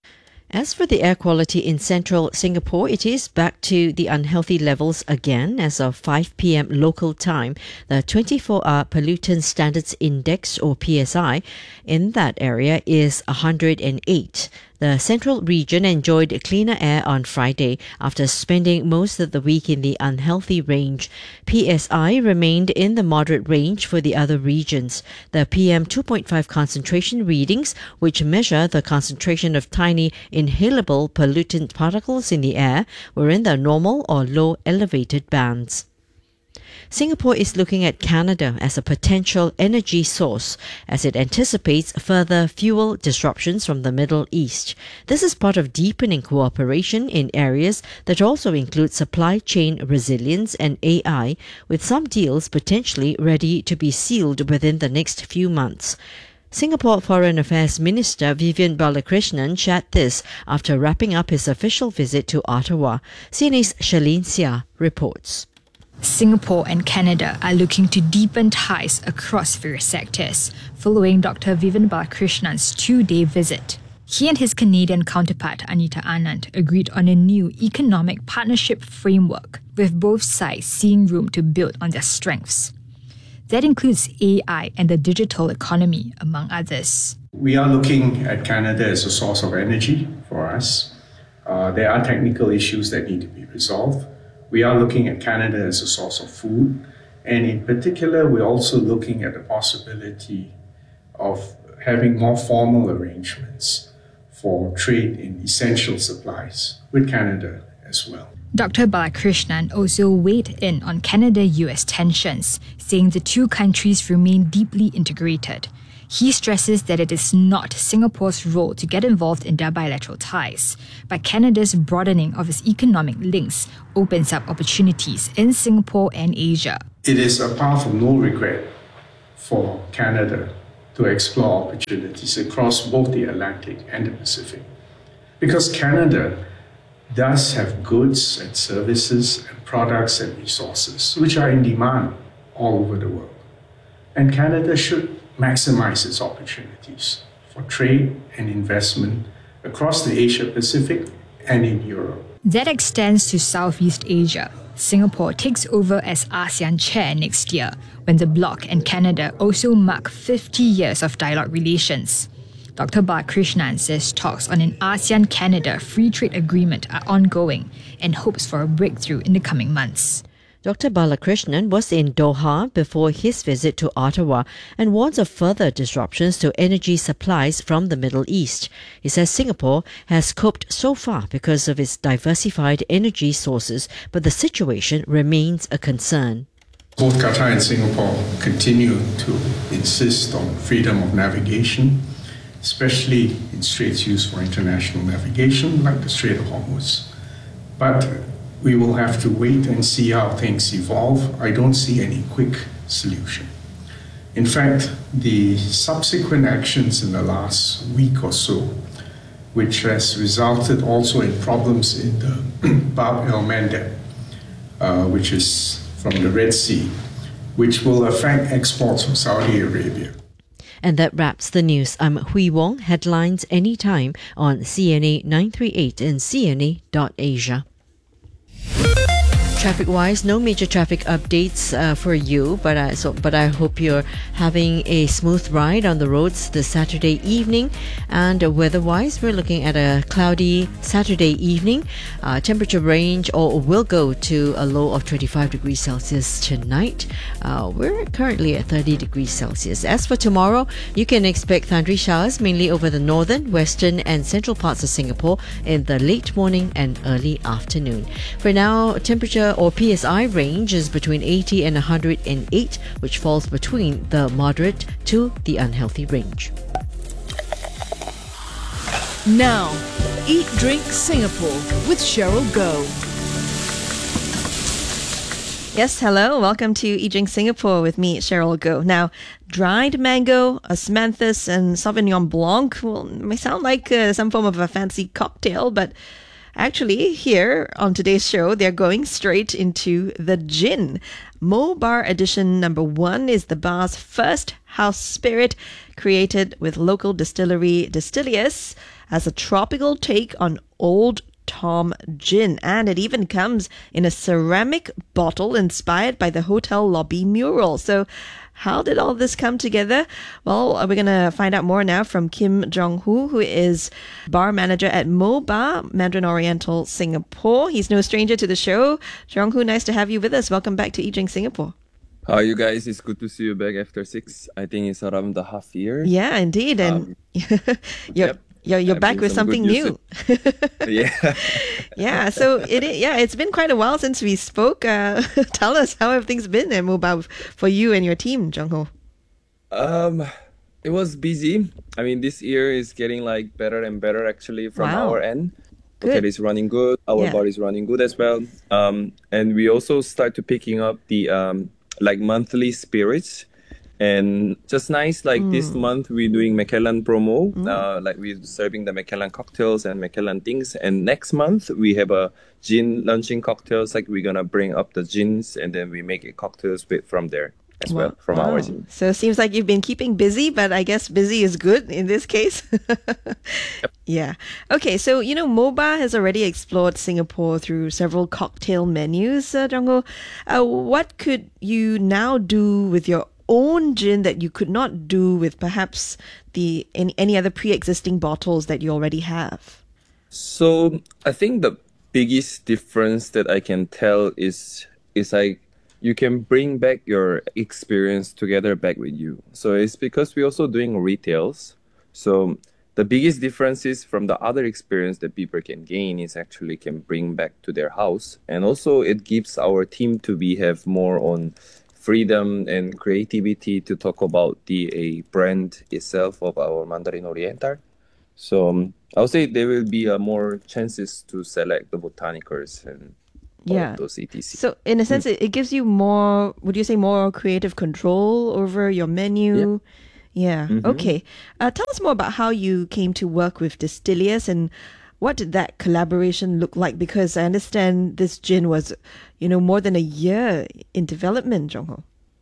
I: As for the air quality in central Singapore, it is back to the unhealthy levels again as of five p.m. local time. The twenty-four hour Pollutant Standards Index, or P S I, in that area is one hundred eight. The central region enjoyed cleaner air on Friday after spending most of the week in the unhealthy range. P S I remained in the moderate range for the other regions. The P M two point five concentration readings, which measure the concentration of tiny inhalable pollutant particles in the air, were in the normal or low elevated bands. Singapore is looking at Canada as a potential energy source as it anticipates further fuel disruptions from the Middle East. This is part of deepening cooperation in areas that also include supply chain resilience and A I, with some deals potentially ready to be sealed within the next few months. Singapore Foreign Affairs Minister Vivian Balakrishnan shared this after wrapping up his official visit to Ottawa. C N A's Shalene Seah reports.
S: Singapore and Canada are looking to deepen ties across various sectors, following Doctor Vivian Balakrishnan's two-day visit. He and his Canadian counterpart, Anita Anand, agreed on a new economic partnership framework, with both sides seeing room to build on their strengths. That includes A I and the digital economy, among others.
V: We are looking at Canada as a source of energy for us. Uh, there are technical issues that need to be resolved. We are looking at Canada as a source of food. And in particular, we're also looking at the possibility of having more formal arrangements for trade in essential supplies with Canada as well.
S: Doctor Balakrishnan also weighed in on Canada-U S tensions, saying the two countries remain deeply integrated. He stresses that it is not Singapore's role to get involved in their bilateral ties, but Canada's broadening of its economic links opens up opportunities in Singapore and Asia.
V: It is a path of no regret for Canada to explore opportunities across both the Atlantic and the Pacific, because Canada does have goods and services and products and resources which are in demand all over the world. And Canada should maximize its opportunities for trade and investment across the Asia Pacific and in Europe.
S: That extends to Southeast Asia. Singapore takes over as ASEAN chair next year, when the bloc and Canada also mark fifty years of dialogue relations. Doctor Balakrishnan says talks on an ASEAN-Canada free trade agreement are ongoing and hopes for a breakthrough in the coming months.
I: Doctor Balakrishnan was in Doha before his visit to Ottawa and warns of further disruptions to energy supplies from the Middle East. He says Singapore has coped so far because of its diversified energy sources, but the situation remains a concern.
V: Both Qatar and Singapore continue to insist on freedom of navigation, especially in straits used for international navigation, like the Strait of Hormuz. But we will have to wait and see how things evolve. I don't see any quick solution. In fact, the subsequent actions in the last week or so, which has resulted also in problems in the Bab el-Mandeb, uh, which is from the Red Sea, which will affect exports from Saudi Arabia.
I: And that wraps the news. I'm Hui Wong. Headlines anytime on C N A nine thirty-eight and C N A dot Asia. Traffic-wise, no major traffic updates uh, for you, but uh, so but I hope you're having a smooth ride on the roads this Saturday evening. And uh, weather-wise, we're looking at a cloudy Saturday evening. Uh, temperature range or will go to a low of twenty-five degrees Celsius tonight. Uh, we're currently at thirty degrees Celsius. As for tomorrow, you can expect thundery showers mainly over the northern, western, and central parts of Singapore in the late morning and early afternoon. For now, temperature or P S I range is between eighty and one hundred eight, which falls between the moderate to the unhealthy range.
F: Now, Eat Drink Singapore with Cheryl Goh.
Q: Yes, hello. Welcome to Eat Drink Singapore with me, Cheryl Goh. Now, dried mango, osmanthus, and Sauvignon Blanc, well, may sound like uh, some form of a fancy cocktail, but actually, here on today's show, they're going straight into the gin. Mo Bar Edition number one is the bar's first house spirit, created with local distillery Distillius as a tropical take on Old Tom gin. And it even comes in a ceramic bottle inspired by the hotel lobby mural. So how did all this come together? Well, we're going to find out more now from Kim Jong-hoo, who is bar manager at Mo Bar, Mandarin Oriental, Singapore. He's no stranger to the show. Jong-hoo, nice to have you with us. Welcome back to Eat Drink Singapore.
B: How are you guys? It's good to see you back after six. I think it's around the half year.
Q: Yeah, indeed. And um, you're, yep. You're, you're back with
B: some
Q: something new.
B: yeah.
Q: yeah. So it yeah, it's been quite a while since we spoke. Uh, tell us, how have things been at Mo Bar for you and your team, Jong-ho?
B: Um, it was busy. I mean, this year is getting like better and better actually from
Q: wow.
B: our end.
Q: Good.
B: Hotel is running good. Our
Q: yeah.
B: bar is running good as well. Um, and we also start to picking up the um like monthly spirits. And just nice, like mm. this month we're doing Macallan promo, mm. uh, like we're serving the Macallan cocktails and Macallan things. And next month we have a gin launching cocktails, like we're gonna bring up the gins and then we make it cocktails with from there as wow. well from wow. our gin.
Q: So it seems like you've been keeping busy, but I guess busy is good in this case. yep. Yeah. Okay, so you know, Mo Bar has already explored Singapore through several cocktail menus, uh, Jong-ho. Uh, what could you now do with your own gin that you could not do with perhaps the any, any other pre-existing bottles that you already have?
B: So I think the biggest difference that I can tell is is like you can bring back your experience together back with you. So it's because we're also doing retails. So the biggest difference is from the other experience that people can gain is actually can bring back to their house. And also it gives our team to be have more on freedom and creativity to talk about the a brand itself of our Mandarin Oriental. So um, I would say there will be uh, more chances to select the botanicals and all
Q: Yeah.
B: of those et cetera.
Q: So in a sense, it, it gives you more, would you say more creative control over your menu? Yeah.
B: Mhm.
Q: Okay. Uh, tell us more about how you came to work with Distilius and what did that collaboration look like? Because I understand this gin was, you know, more than a year in development, Jongho.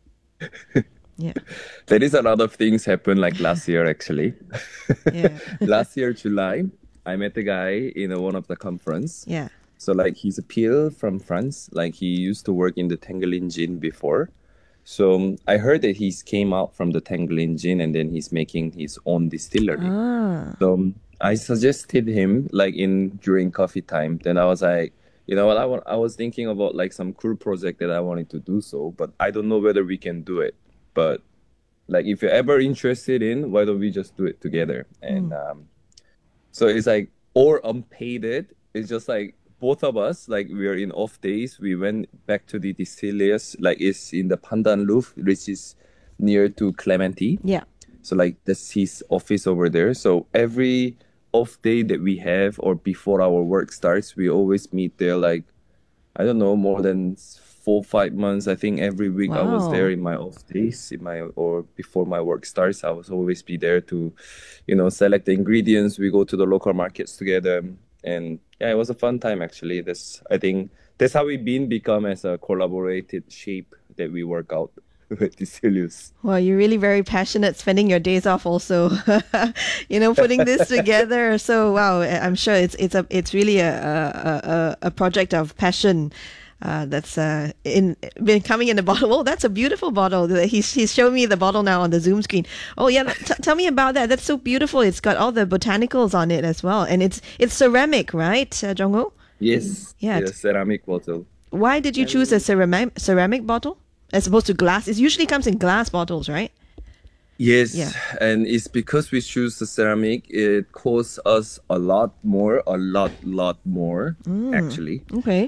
Q: Yeah.
B: There is a lot of things happen like last year actually.
Q: Yeah.
B: Last year July, I met a guy in a, one of the conference.
Q: Yeah.
B: So like he's a Peel from France. Like he used to work in the Tangerine Gin before. So um, I heard that he's came out from the Tangerine Gin and then he's making his own distillery.
Q: Ah.
B: So um, I suggested him like in during coffee time. Then I was like, you know what, I want, I was thinking about like some cool project that I wanted to do so, but I don't know whether we can do it. But like if you're ever interested in, why don't we just do it together? And um, so it's like or unpaid it. It's just like both of us, like we are in off days. We went back to the Distilius, like it's in the Pandan Louvre, which is near to Clementi.
Q: Yeah.
B: So like that's his office over there. So every off day that we have or before our work starts, we always meet there like, I don't know, more than four, five months. I think every week I was
Q: Wow.
B: there in my off days, in my or before my work starts. I was always be there to, you know, select the ingredients. We go to the local markets together. And yeah, it was a fun time actually. That's I think that's how we've been become as a collaborated shape that we work out with Distilius.
Q: Well, you're really very passionate spending your days off also, you know, putting this together. So, wow, I'm sure it's it's a it's really a a, a, a project of passion. Uh, that's uh, in been coming in a bottle. Oh, that's a beautiful bottle. He's he's showing me the bottle now on the Zoom screen. Oh yeah, t- tell me about that. That's so beautiful. It's got all the botanicals on it as well, and it's it's ceramic, right, uh, Jongho?
B: Yes.
Q: Yeah.
B: Yeah, ceramic bottle.
Q: Why did you choose a ceramic ceramic bottle as opposed to glass? It usually comes in glass bottles, right?
B: Yes,
Q: Yeah.
B: and it's because we choose the ceramic. It costs us a lot more, a lot, lot more
Q: Mm.
B: actually.
Q: Okay.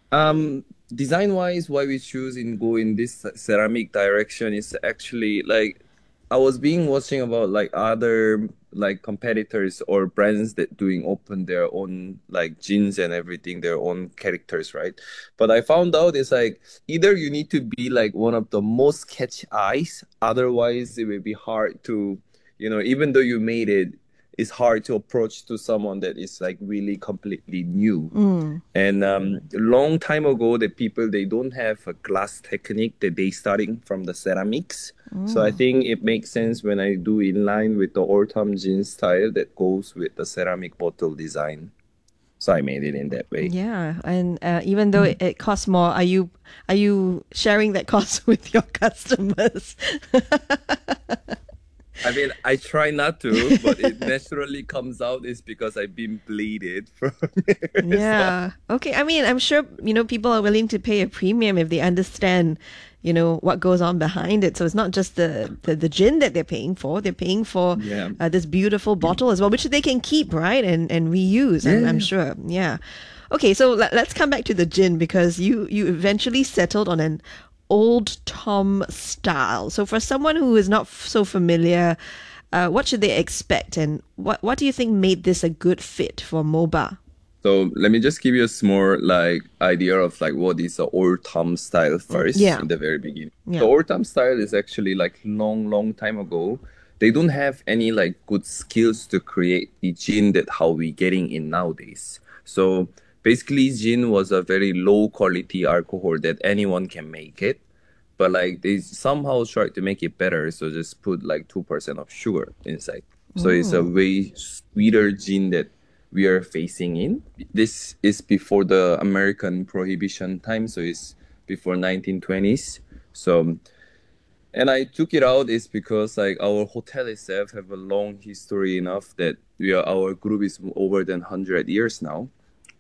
B: Um, design wise, why we choose in go in this ceramic direction is actually like I was being watching about like other like competitors or brands that doing open their own like gins and everything, their own characters, right? But I found out it's like either you need to be like one of the most catchy eyes, otherwise it will be hard to, you know, even though you made it, it's hard to approach to someone that is like really completely new.
Q: Mm.
B: And um, a long time ago, the people, they don't have a glass technique that they starting from the ceramics. So I
Q: Mm.
B: think it makes sense when I do in line with the autumn jean style that goes with the ceramic bottle design. So I made it in that way.
Q: Yeah, and uh, even though it, it costs more, are you are you sharing that cost with your customers?
B: I mean, I try not to, but it naturally comes out is because I've been bleeded from it.
Q: Yeah. Okay. I mean, I'm sure, you know, people are willing to pay a premium if they understand, you know, what goes on behind it. So it's not just the, the, the gin that they're paying for. They're paying for
B: Yeah.
Q: uh, this beautiful bottle as well, which they can keep, right? And, and reuse, I'm, I'm
B: Yeah.
Q: sure. Yeah. Okay. So let, let's come back to the gin because you, you eventually settled on an Old Tom style. So for someone who is not f- so familiar, uh, what should they expect? And what, what do you think made this a good fit for MOBA?
B: So let me just give you a small like idea of like what is the old Tom style first
Q: Yeah.
B: in the very beginning.
Q: Yeah.
B: The old Tom style is actually like long, long time ago. They don't have any like good skills to create the gin that how we getting in nowadays. So basically gin was a very low quality alcohol that anyone can make it. But like they somehow tried to make it better. So just put like two percent of sugar inside. So it's a
C: Mm.
B: way sweeter gin that we are facing in. This is before the American Prohibition time, so it's before nineteen twenties. So, and I took it out is because like our hotel itself have a long history enough that we are, our group is over than one hundred years now.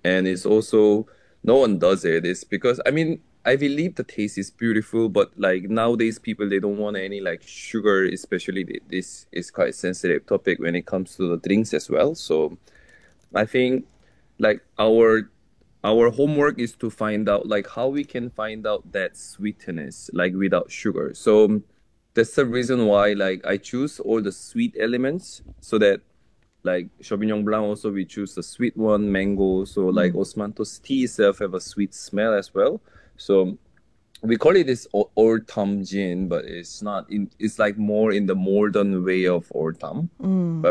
B: and it's also no one does it. It's because I mean I believe the taste is beautiful, but like nowadays people they don't want any like sugar, especially th- this is quite sensitive topic when it comes to the drinks as well. So I think like our our homework is to find out like how we can find out that sweetness like without sugar. So that's the reason why like I choose all the sweet elements, so that like Sauvignon Blanc also we choose the sweet one, mango. So like Osmanthus tea itself have a sweet smell as well. So we call it this o- Old Tom gin, but it's not in. It's like more in the modern way of Old Tom.
Q: Mm.
B: But